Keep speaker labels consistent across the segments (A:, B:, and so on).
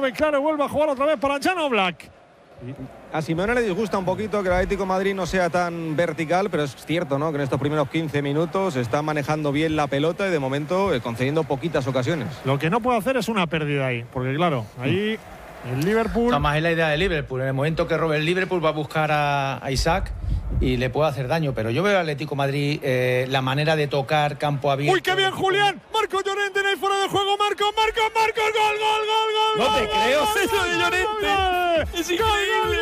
A: ve claro y vuelve a jugar otra vez para Jan Oblak.
B: A Simeone le disgusta un poquito que el Atlético de Madrid no sea tan vertical, pero es cierto, ¿no?, que en estos primeros 15 minutos está manejando bien la pelota y de momento concediendo poquitas ocasiones.
A: Lo que no puede hacer es una pérdida ahí, porque claro, ahí el Liverpool…
C: Más es la idea de Liverpool. En el momento que robe el Liverpool va a buscar a Isaac y le puede hacer daño, pero yo veo al Atlético de Madrid la manera de tocar campo abierto.
A: ¡Uy, qué bien, Julián! Marco Llorente en el fuera de juego. Marco, gol.
D: No te creo, eso de Llorente. Es increíble.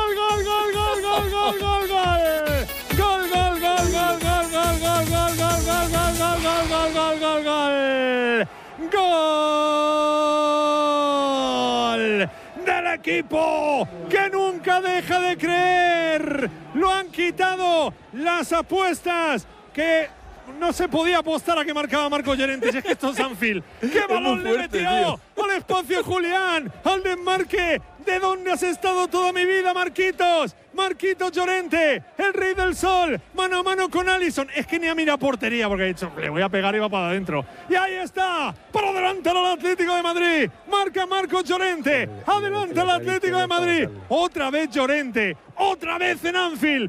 A: ¡Gol del equipo que nunca deja de creer! Lo han quitado las apuestas que no se podía apostar a que marcaba Marco Llorente. Es que esto es Anfield. ¡Qué balón le metió al espacio Julián! Al desmarque. ¿De dónde has estado toda mi vida, Marquitos? Marquitos Llorente, el rey del sol, mano a mano con Alisson. Es que ni a mira portería porque ha dicho, le voy a pegar y va para adentro. Y ahí está, para adelantar al Atlético de Madrid. Marca Marcos Llorente, adelanta al Atlético de Madrid. Otra vez Llorente, otra vez en Anfield.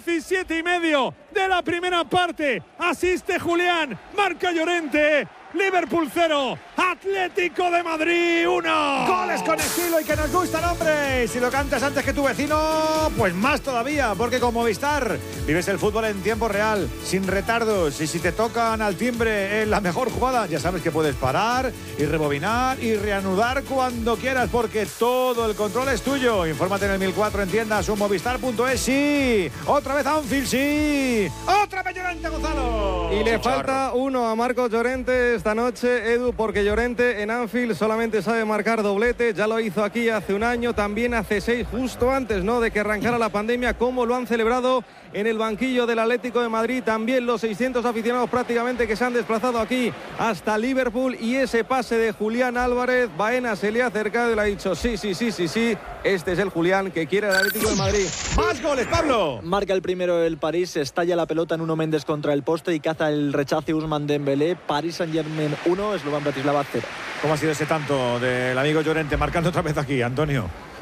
A: 17:30 de la primera parte. Asiste Julián, marca Llorente. Liverpool 0, Atlético de Madrid 1.
E: Goles con estilo y que nos gustan, hombre. Si lo cantas antes que tu vecino, pues más todavía, porque con Movistar vives el fútbol en tiempo real, sin retardos. Y si te tocan al timbre en la mejor jugada, ya sabes que puedes parar y rebobinar y reanudar cuando quieras, porque todo el control es tuyo. Infórmate en el 1004 en tiendas o Movistar.es. Sí, otra vez Anfield, sí. Otra vez Llorente, Gonzalo.
B: Y le falta uno a Marcos Llorente esta noche, Edu, porque Llorente en Anfield solamente sabe marcar doblete. Ya lo hizo aquí hace un año, también hace 6, justo antes, ¿no?, de que arrancara la pandemia. Como lo han celebrado en el banquillo del Atlético de Madrid. También los 600 aficionados prácticamente que se han desplazado aquí hasta Liverpool. Y ese pase de Julián Álvarez, Baena se le ha acercado y le ha dicho sí, este es el Julián que quiere el Atlético de Madrid.
E: Más goles, Pablo.
F: Marca el primero el París, estalla la pelota en Nuno Méndez contra el poste y caza el rechace Ousmane Dembélé. París Saint-Germain 1, Slovan Bratislava 0.
E: ¿Cómo ha sido ese tanto del amigo Llorente marcando otra vez aquí, Antonio?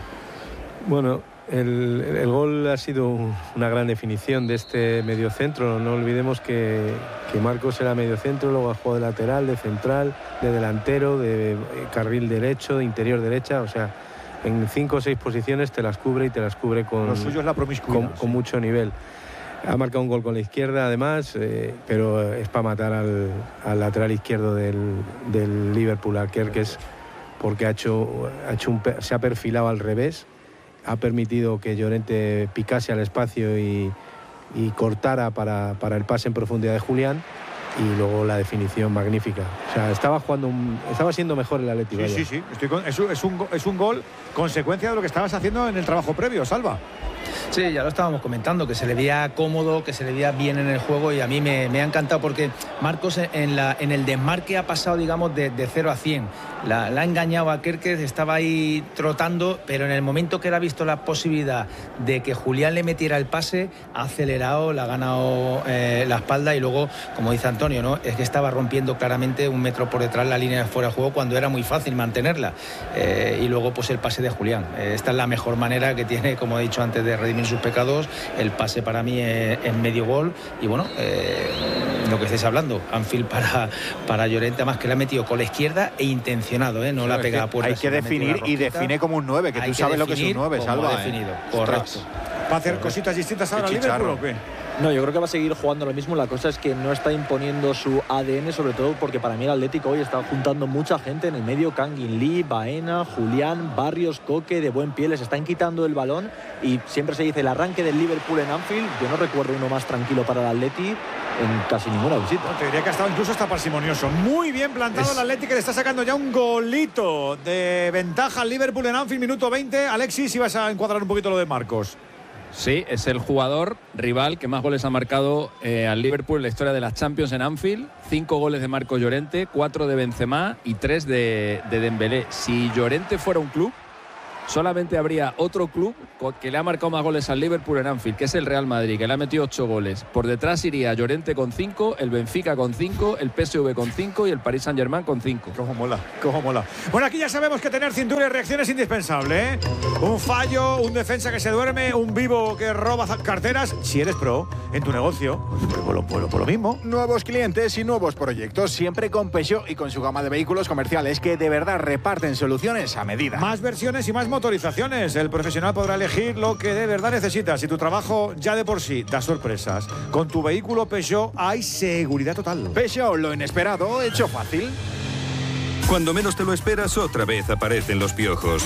G: Bueno, el gol ha sido una gran definición de este mediocentro. No olvidemos que Marcos era mediocentro, luego ha jugado de lateral, de central, de delantero, de carril derecho, de interior derecha. O sea, en 5 o 6 posiciones te las cubre y te las cubre con,
E: lo suyo es la promiscuidad,
G: con mucho nivel. Ha marcado un gol con la izquierda además, pero es para matar al lateral izquierdo del Liverpool, a Kerkez, porque se ha perfilado al revés, ha permitido que Llorente picase al espacio y cortara para el pase en profundidad de Julián, y luego la definición magnífica. O sea, estaba siendo mejor el Atlético.
E: Sí. Es un gol consecuencia de lo que estabas haciendo en el trabajo previo, Salva.
C: Sí, ya lo estábamos comentando, que se le veía cómodo, que se le veía bien en el juego, y a mí me ha encantado porque Marcos en el desmarque ha pasado, digamos, de 0 a 100. La ha engañado a Kerkez, estaba ahí trotando, pero en el momento que él ha visto la posibilidad de que Julián le metiera el pase, ha acelerado, le ha ganado la espalda, y luego, como dice Antonio, ¿no?, es que estaba rompiendo claramente 1 metro por detrás la línea de fuera de juego cuando era muy fácil mantenerla. Y luego, pues el pase de Julián. Esta es la mejor manera que tiene, como he dicho antes, de redimir sus pecados. El pase para mí es medio gol, y bueno, lo que estáis hablando, Anfield para Llorente, además que le ha metido con la izquierda e intencionado, no la pega a puerta.
E: Hay que definir, y define como un 9, que tú sabes lo que es un 9, Salva.
C: Definido, correcto.
E: ¿Va a hacer cositas distintas ahora Liverpool o qué?
F: No, yo creo que va a seguir jugando lo mismo. La cosa es que no está imponiendo su ADN, sobre todo porque para mí el Atlético hoy está juntando mucha gente en el medio. Kangin Lee, Baena, Julián, Barrios, Coque, de buen pie. Les están quitando el balón, y siempre se dice el arranque del Liverpool en Anfield. Yo no recuerdo uno más tranquilo para el Atleti en casi ninguna visita.
E: No, te diría que ha estado incluso hasta parsimonioso. Muy bien plantado el Atlético, que le está sacando ya un golito de ventaja al Liverpool en Anfield, minuto 20. Alexis, si vas a encuadrar un poquito lo de Marcos.
D: Sí, es el jugador rival que más goles ha marcado al Liverpool en la historia de las Champions en Anfield. 5 goles de Marco Llorente, 4 de Benzema y 3 de Dembélé. Si Llorente fuera un club, solamente habría otro club que le ha marcado más goles al Liverpool en Anfield, que es el Real Madrid, que le ha metido 8 goles. Por detrás iría Llorente con 5, el Benfica con 5, el PSV con 5 y el Paris Saint-Germain con 5.
E: Cómo mola, cómo mola. Bueno, aquí ya sabemos que tener cintura y reacción es indispensable, ¿eh? Un fallo, un defensa que se duerme, un vivo que roba carteras. Si eres pro en tu negocio, pues por lo mismo.
H: Nuevos clientes y nuevos proyectos, siempre con Peugeot y con su gama de vehículos comerciales que de verdad reparten soluciones a medida.
E: Más versiones y más motorizaciones. El profesional podrá elegir lo que de verdad necesita. Si tu trabajo ya de por sí da sorpresas, con tu vehículo Peugeot hay seguridad total.
H: Peugeot, lo inesperado hecho fácil.
I: Cuando menos te lo esperas, otra vez aparecen los piojos.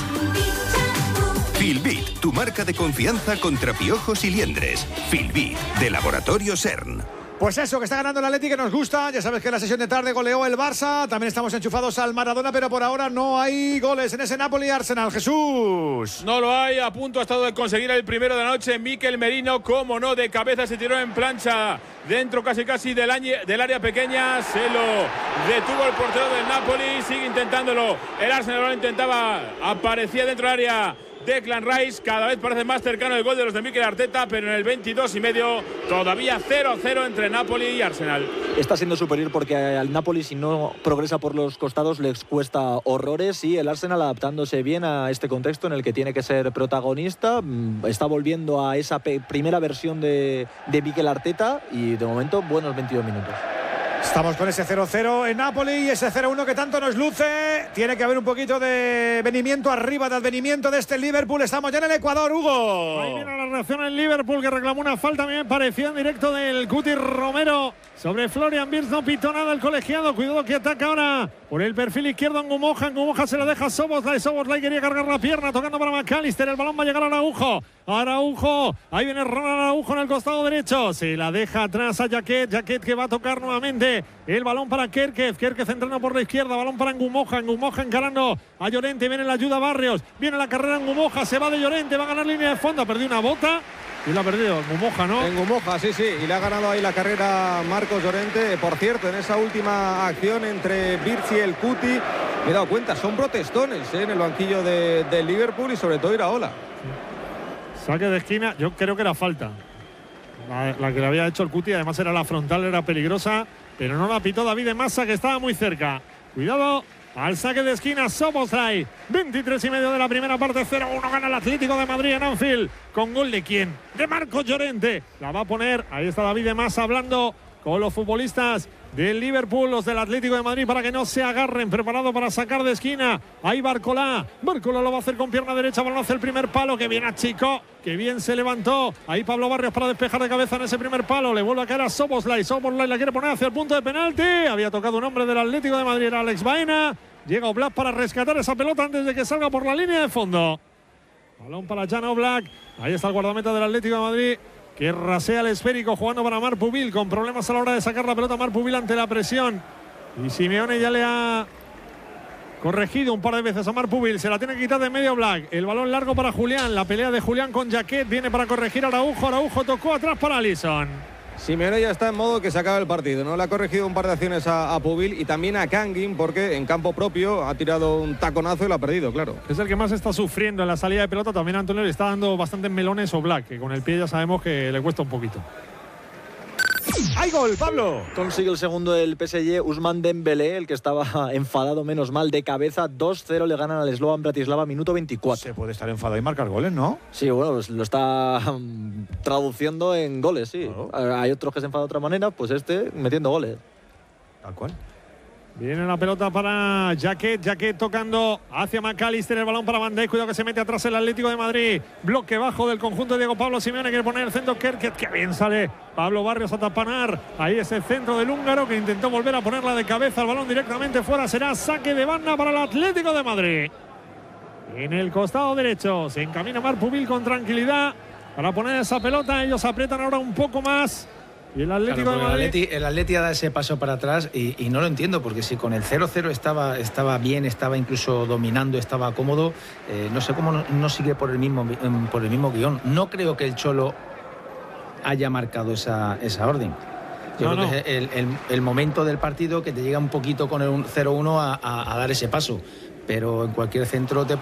I: Filbit, tu marca de confianza contra piojos y liendres. Filbit, de Laboratorio CERN.
E: Pues eso, que está ganando el Atleti, que nos gusta. Ya sabes que en la sesión de tarde goleó el Barça. También estamos enchufados al Maradona, pero por ahora no hay goles en ese Napoli-Arsenal. Jesús.
J: No lo hay. A punto ha estado de conseguir el primero de la noche. Mikel Merino, como no, de cabeza se tiró en plancha. Dentro casi del área pequeña. Se lo detuvo el portero del Napoli. Sigue intentándolo. El Arsenal lo intentaba. Aparecía dentro del área Declan Rice, cada vez parece más cercano el gol de los de Mikel Arteta, pero en el 22,5 todavía 0-0 entre Napoli y Arsenal.
F: Está siendo superior porque al Napoli, si no progresa por los costados, les cuesta horrores, y el Arsenal, adaptándose bien a este contexto en el que tiene que ser protagonista, está volviendo a esa primera versión de Mikel Arteta, y de momento buenos 22 minutos.
E: Estamos con ese 0-0 en Napoli y ese 0-1 que tanto nos luce. Tiene que haber un poquito de venimiento arriba, de advenimiento de este Liverpool. Estamos ya en el Ecuador, Hugo.
A: Ahí viene la reacción en Liverpool, que reclamó una falta, me pareció en directo del Cuti Romero sobre Florian Wirtz. No pitó nada el colegiado. Cuidado que ataca ahora por el perfil izquierdo Ngumoja. Ngumoja se la deja a Szoboszlai. Szoboszlai quería cargar la pierna, tocando para McAllister. El balón va a llegar a Araujo. Araujo, ahí viene Ronald Araujo en el costado derecho. Se la deja atrás a Jaquet. Jaquet que va a tocar nuevamente. El balón para Kerkez. Kerkez entrando por la izquierda. Balón para Ngumoja. Ngumoja encarando a Llorente. Viene la ayuda a Barrios. Viene la carrera Ngumoja. Se va de Llorente. Va a ganar línea de fondo. Ha perdido una bota. Y la ha perdido Ngumoja, ¿no?
B: En Ngumoja, sí. Y le ha ganado ahí la carrera Marcos Llorente. Por cierto, en esa última acción entre Wirtz y el Cuti, me he dado cuenta, son protestones en el banquillo de Liverpool y sobre todo Iraola.
A: Saque de esquina, yo creo que era falta. La que le había hecho el Cuti, además era la frontal, era peligrosa, pero no la pitó David de Massa, que estaba muy cerca. Cuidado al saque de esquina, Szoboszlai. 23,5 de la primera parte, 0-1 gana el Atlético de Madrid en Anfield. ¿Con gol de quién? De Marcos Llorente. La va a poner, ahí está David de Massa hablando con los futbolistas del Liverpool, los del Atlético de Madrid, para que no se agarren. Preparado para sacar de esquina. Ahí Barcolá. Barcolá lo va a hacer con pierna derecha. Balón hacia el primer palo. Que bien achicó. Que bien se levantó. Ahí Pablo Barrios para despejar de cabeza en ese primer palo. Le vuelve a caer a Szoboszlai. Szoboszlai la quiere poner hacia el punto de penalti. Había tocado un hombre del Atlético de Madrid, era Alex Baena. Llega Oblak para rescatar esa pelota antes de que salga por la línea de fondo. Balón para Jan Oblak. Ahí está el guardameta del Atlético de Madrid, que rasea el esférico, jugando para Marc Pubil, con problemas a la hora de sacar la pelota Marc Pubil ante la presión. Y Simeone ya le ha corregido un par de veces a Marc Pubil. Se la tiene que quitar de medio Oblak. El balón largo para Julián. La pelea de Julián con Jaquet. Viene para corregir a Araujo. Araujo tocó atrás para Alisson.
B: Simeone ya está en modo que se acaba el partido, ¿no? Le ha corregido un par de acciones a Pubil y también a Kangin, porque en campo propio ha tirado un taconazo y lo ha perdido, claro.
A: Es el que más está sufriendo en la salida de pelota. También Antonio le está dando bastantes melones Oblak, que con el pie ya sabemos que le cuesta un poquito.
E: ¡Hay gol, Pablo!
F: Consigue el segundo del PSG, Ousmane Dembélé, el que estaba enfadado, menos mal, de cabeza. 2-0 le ganan al Slovan Bratislava, minuto 24.
E: Se puede estar enfadado y marcar goles, ¿no?
F: Sí, bueno, pues lo está traduciendo en goles, sí. Claro. Hay otros que se enfadan de otra manera, pues este metiendo goles.
E: Tal cual.
A: Viene la pelota para Jaquet. Jaquet tocando hacia McAllister. El balón para Van Dijk. Cuidado que se mete atrás el Atlético de Madrid. Bloque bajo del conjunto de Diego Pablo Simeone. Quiere poner el centro Kerkez. Que bien sale Pablo Barrios a tapanar. Ahí es el centro del húngaro, que intentó volver a ponerla de cabeza. El balón directamente fuera. Será saque de banda para el Atlético de Madrid. En el costado derecho se encamina Marc Pubil con tranquilidad para poner esa pelota. Ellos aprietan ahora un poco más. Y el Atlético de Madrid.
C: El Atleti da ese paso para atrás y no lo entiendo, porque si con el 0-0 estaba bien, estaba incluso dominando, estaba cómodo, no sé cómo no sigue por el mismo guión. No creo que el Cholo haya marcado esa orden. Yo creo que es el momento del partido que te llega un poquito con el 0-1 a dar ese paso. pero en cualquier centro te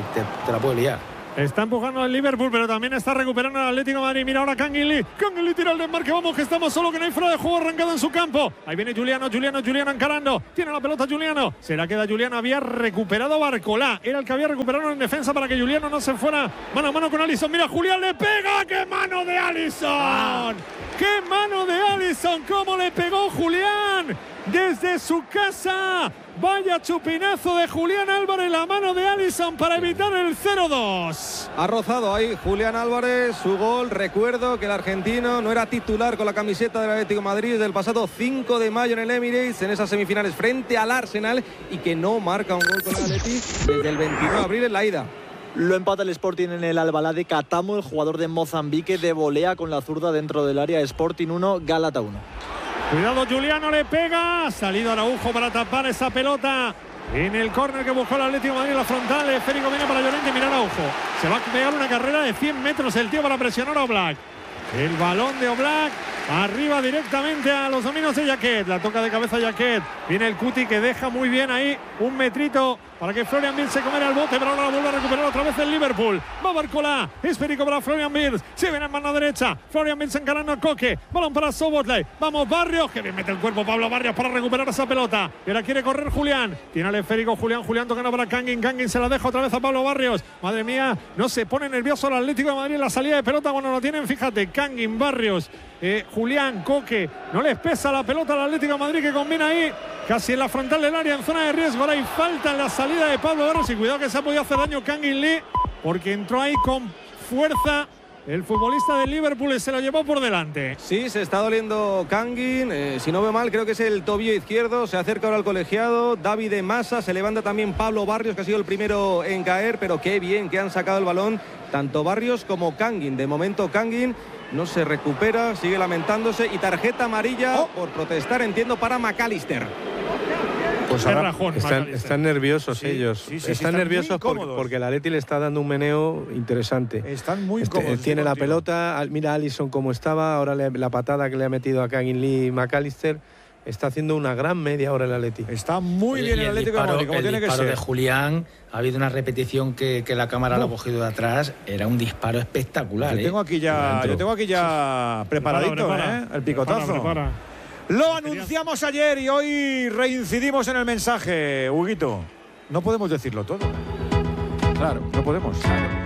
C: la puede liar.
A: Está empujando el Liverpool, pero también está recuperando el Atlético de Madrid. Mira ahora Kangin Lee tira el desmarque. Vamos, que estamos solo, que no hay fuera de juego arrancado en su campo. Ahí viene Juliano encarando. Tiene la pelota Juliano. Se la queda Juliano. Había recuperado Barcolá. Era el que había recuperado en defensa para que Juliano no se fuera mano a mano con Alisson. Mira, Julián le pega. ¡Qué mano de Alisson! ¡Qué mano de Alisson! ¿Cómo le pegó Julián? Desde su casa. Vaya chupinazo de Julián Álvarez, la mano de Alisson para evitar el 0-2.
B: Ha rozado ahí Julián Álvarez su gol. Recuerdo que el argentino no era titular con la camiseta del Atlético de Madrid desde el pasado 5 de mayo en el Emirates, en esas semifinales frente al Arsenal, y que no marca un gol con el Atleti desde el 29 de abril en la ida.
F: Lo empata el Sporting en el Albalá de Catamu. El jugador de Mozambique de volea con la zurda dentro del área. Sporting 1, Gálata 1.
A: Cuidado, Juliano le pega. Ha salido Araujo para tapar esa pelota en el córner que buscó el Atlético de Madrid. La frontal, el esférico viene para Llorente. Mira Araujo. Se va a pegar una carrera de 100 metros el tío para presionar a Oblak. El balón de Oblak arriba directamente a los dominios de Jaquet. La toca de cabeza Jaquet. Viene el Cuti, que deja muy bien ahí un metrito para que Florian Wirtz se comiera el bote, pero ahora la vuelve a recuperar otra vez el Liverpool. Va Barcolá, esférico para Florian Wirtz. Se viene en mano derecha. Florian Wirtz encarando a Coque. Balón para Szoboszlai. Vamos, Barrios, que bien mete el cuerpo Pablo Barrios para recuperar esa pelota. Y ahora quiere correr Julián. Tiene el esférico Julián tocando para Kangin. Kangin se la deja otra vez a Pablo Barrios. Madre mía, no se pone nervioso el Atlético de Madrid en la salida de pelota cuando lo tienen. Fíjate, Kangin, Barrios, Julián, Coque. No les pesa la pelota al Atlético de Madrid, que combina ahí casi en la frontal del área, en zona de riesgo. Ahora hay falta en la salida de Pablo Barrios, y cuidado que se ha podido hacer daño Kangin Lee, porque entró ahí con fuerza el futbolista del Liverpool y se lo llevó por delante.
B: Sí, se está doliendo Kangin. Si no veo mal, creo que es el tobillo izquierdo. Se acerca ahora al colegiado David de Massa. Se levanta también Pablo Barrios, que ha sido el primero en caer. Pero qué bien que han sacado el balón tanto Barrios como Kangin. De momento Kangin no se recupera, sigue lamentándose. Y tarjeta amarilla por protestar, entiendo, para McAllister.
G: Pues ahora están nerviosos ellos. Están nerviosos porque el Atleti le está dando un meneo interesante.
E: Están muy cómodos.
G: Tiene la pelota, mira a Alisson cómo estaba, ahora la patada que le ha metido a Kangin Lee y McAllister. Está haciendo una gran media ahora el Atleti.
E: Está muy bien el Atlético de Madrid, como tiene que ser.
C: El disparo de Julián, ha habido una repetición que la cámara lo ha cogido de atrás. Era un disparo espectacular.
E: Yo tengo aquí ya preparadito, el picotazo.
A: Prepara.
E: Lo anunciamos ayer y hoy reincidimos en el mensaje, Huguito. No podemos decirlo todo. Claro, no podemos.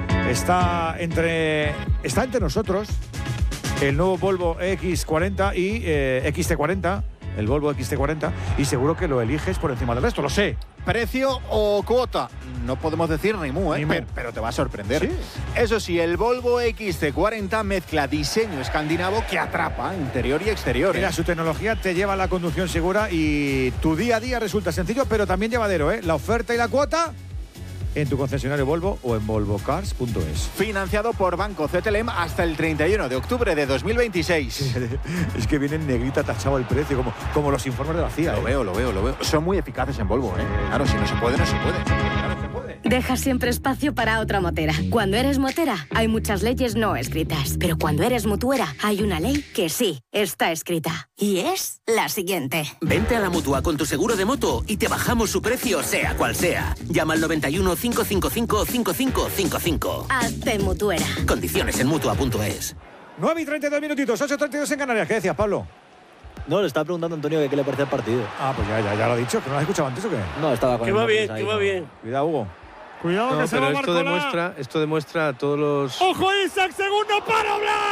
E: Está entre nosotros el nuevo Volvo X40 y XT40, el Volvo XT40, y seguro que lo eliges por encima del resto, lo sé.
H: Precio o cuota, no podemos decir ni mu, pero te va a sorprender.
E: ¿Sí?
H: Eso sí, el Volvo XC40 mezcla diseño escandinavo que atrapa interior y exterior.
E: Mira, su tecnología te lleva a la conducción segura y tu día a día resulta sencillo, pero también llevadero, La oferta y la cuota en tu concesionario Volvo o en volvocars.es.
H: Financiado por Banco CTLM hasta el 31 de octubre de 2026.
E: Es que viene en negrita tachado el precio, como los informes de la CIA.
H: Lo veo. Son muy eficaces en Volvo, Claro, si no se puede, no se puede. Claro, se puede.
K: Deja siempre espacio para otra motera. Cuando eres motera, hay muchas leyes no escritas. Pero cuando eres mutuera, hay una ley que sí está escrita. Y es la siguiente.
L: Vente a la Mutua con tu seguro de moto y te bajamos su precio, sea cual sea. Llama al 91 555 5555.
K: Hazte mutuera.
L: Condiciones en Mutua.es.
E: 9:32 minutitos, 8:32 en Canarias. ¿Qué decías, Pablo?
F: No, le estaba preguntando a Antonio que qué le parecía el partido.
E: Ah, pues ya lo ha dicho, que no lo has escuchado antes o qué.
F: No, estaba con
M: que va bien, que va bien.
E: Cuidado, Hugo.
A: Cuidado,
G: no,
A: que se va a
G: marcar. Esto demuestra a todos los...
A: ¡Ojo, Isaac! ¡Segundo para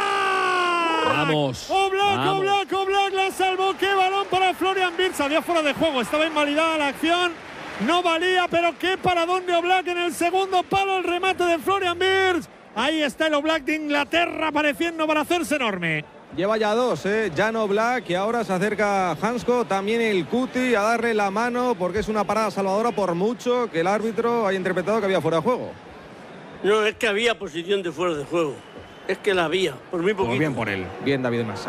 A: Oblak!
D: ¡Vamos!
A: Oblak la salvó. ¡Qué balón para Florian Wirtz! Había fuera de juego, estaba invalidada la acción. No valía, pero qué paradón de Oblak en el segundo palo. El remate de Florian Wirtz. Ahí está el Oblak de Inglaterra apareciendo para hacerse enorme.
B: Lleva ya dos, Jan Oblak, y ahora se acerca Hansko, también el Cuti, a darle la mano porque es una parada salvadora, por mucho que el árbitro haya interpretado que había fuera de juego.
M: No, es que había posición de fuera de juego. Es que la había, por muy poquito.
B: Muy bien por él. Bien David Massa.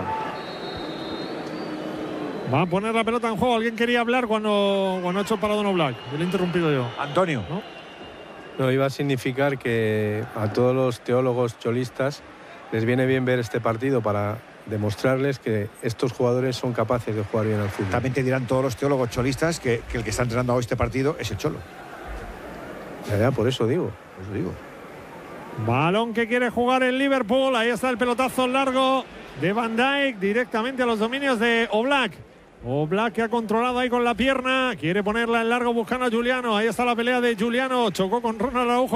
A: Va a poner la pelota en juego. Alguien quería hablar cuando ha hecho parado en Oblak. Yo le he interrumpido yo.
E: Antonio.
G: No, iba a significar que a todos los teólogos cholistas les viene bien ver este partido para demostrarles que estos jugadores son capaces de jugar bien al fútbol.
E: También te dirán todos los teólogos cholistas que el que está entrenando hoy este partido es el Cholo.
G: Ya, por eso digo.
A: Balón que quiere jugar el Liverpool. Ahí está el pelotazo largo de Van Dijk directamente a los dominios de Oblak. Oblak que ha controlado ahí con la pierna. Quiere ponerla en largo buscando a Giuliano. Ahí está la pelea de Giuliano. Chocó con Ronald Araujo.